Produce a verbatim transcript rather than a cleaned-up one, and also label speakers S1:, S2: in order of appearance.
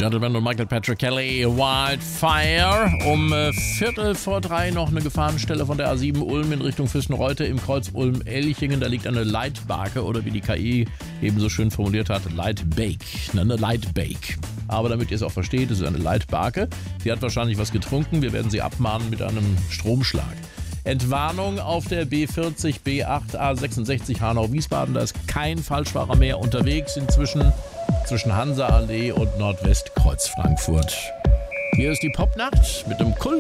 S1: Gentlemen und Michael Patrick Kelly, Wildfire. Um äh, Viertel vor drei noch eine Gefahrenstelle von der A sieben Ulm in Richtung Füssen-Reute im Kreuz Ulm-Elchingen. Da liegt eine Leitbarke oder wie die K I eben so schön formuliert hat, Leitbake. Eine Leitbake. Aber damit ihr es auch versteht, es ist eine Leitbarke. Sie hat wahrscheinlich was getrunken. Wir werden sie abmahnen mit einem Stromschlag. Entwarnung auf der B vierzig, B acht, A sechsundsechzig Hanau-Wiesbaden. Da ist kein Falschfahrer mehr unterwegs inzwischen zwischen Hansa-Allee und Nordwestkreuz Frankfurt. Hier ist die Popnacht mit dem Kult.